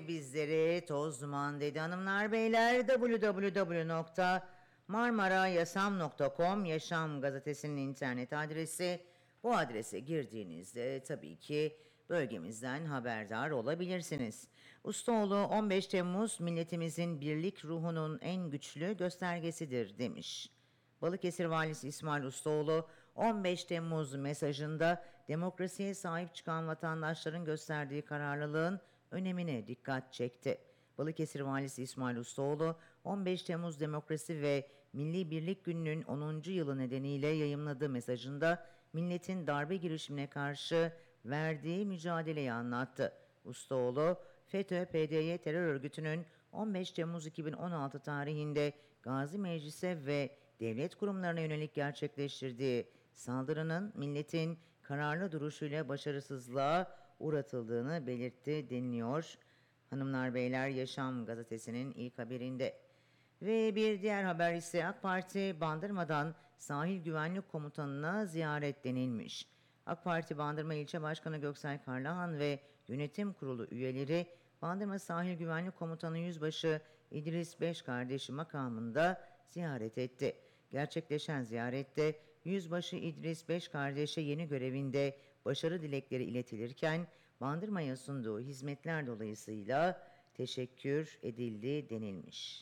bizleri toz duman dedi. Hanımlar beyler, www.marmarayasam.com Yaşam Gazetesi'nin internet adresi. Bu adrese girdiğinizde tabii ki bölgemizden haberdar olabilirsiniz. Ustaoğlu 15 Temmuz milletimizin birlik ruhunun en güçlü göstergesidir demiş. Balıkesir Valisi İsmail Ustaoğlu 15 Temmuz mesajında demokrasiye sahip çıkan vatandaşların gösterdiği kararlılığın önemine dikkat çekti. Balıkesir Valisi İsmail Ustaoğlu 15 Temmuz Demokrasi ve Milli Birlik Günü'nün 10. yılı nedeniyle yayımladığı mesajında milletin darbe girişimine karşı verdiği mücadeleyi anlattı. Ustaoğlu, FETÖ-PDY terör örgütünün 15 Temmuz 2016 tarihinde Gazi Meclis'e ve devlet kurumlarına yönelik gerçekleştirdiği saldırının milletin kararlı duruşuyla başarısızlığa uğratıldığını belirtti deniliyor. Hanımlar beyler, Yaşam Gazetesi'nin ilk haberinde. Ve bir diğer haber ise AK Parti Bandırma'dan Sahil Güvenlik Komutanı'na ziyaret denilmiş. AK Parti Bandırma İlçe Başkanı Göksel Karlahan ve Yönetim Kurulu üyeleri Bandırma Sahil Güvenlik Komutanı Yüzbaşı İdris Beşkardeşi makamında ziyaret etti. Gerçekleşen ziyarette Yüzbaşı İdris Beşkardeş'e yeni görevinde başarı dilekleri iletilirken Bandırma'ya sunduğu hizmetler dolayısıyla teşekkür edildi denilmiş.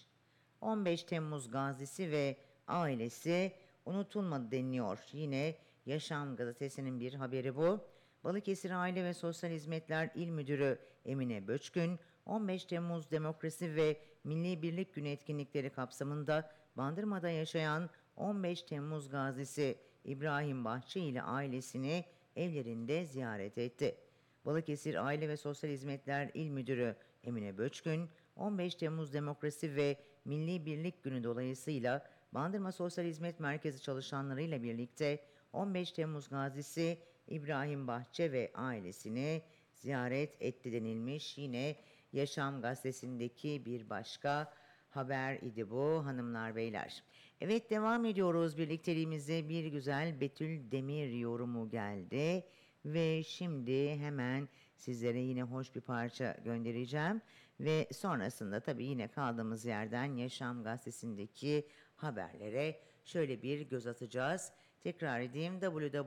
15 Temmuz gazisi ve ailesi unutulmadı deniliyor. Yine Yaşam Gazetesi'nin bir haberi bu. Balıkesir Aile ve Sosyal Hizmetler İl Müdürü Emine Böçkün, 15 Temmuz Demokrasi ve Milli Birlik Günü etkinlikleri kapsamında Bandırma'da yaşayan 15 Temmuz gazisi İbrahim Bahçe ile ailesini evlerinde ziyaret etti. Balıkesir Aile ve Sosyal Hizmetler İl Müdürü Emine Böçkün, 15 Temmuz Demokrasi ve Milli Birlik Günü dolayısıyla Bandırma Sosyal Hizmet Merkezi çalışanlarıyla birlikte 15 Temmuz gazisi İbrahim Bahçe ve ailesini ziyaret etti denilmiş. Yine Yaşam Gazetesi'ndeki bir başka haber idi bu hanımlar beyler. Evet, devam ediyoruz birlikteliğimize. Bir güzel Betül Demir yorumu geldi. Ve şimdi hemen sizlere yine hoş bir parça göndereceğim. Ve sonrasında tabii yine kaldığımız yerden Yaşam Gazetesi'ndeki haberlere şöyle bir göz atacağız. Tekrar edeyim,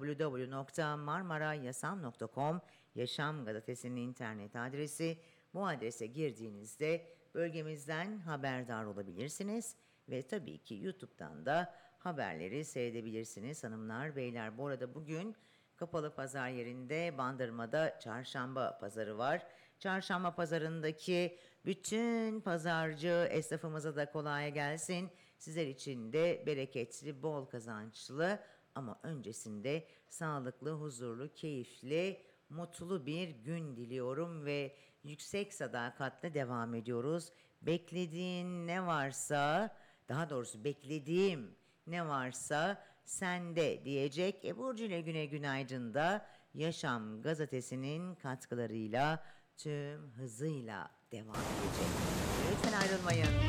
www.marmarayasam.com Yaşam Gazetesi'nin internet adresi. Bu adrese girdiğinizde bölgemizden haberdar olabilirsiniz. Ve tabii ki YouTube'dan da haberleri seyredebilirsiniz hanımlar beyler. Bu arada bugün Kapalı Pazar yerinde Bandırma'da Çarşamba Pazarı var. Çarşamba Pazarı'ndaki bütün pazarcı esnafımıza da kolay gelsin. Sizler için de bereketli, bol kazançlı ama öncesinde sağlıklı, huzurlu, keyifli, mutlu bir gün diliyorum ve yüksek sadakatle devam ediyoruz. Beklediğin ne varsa, daha doğrusu beklediğim ne varsa sende diyecek. Burcu ile Güne Günaydın da Yaşam Gazetesi'nin katkılarıyla tüm hızıyla devam edecek. Lütfen ayrılmayın.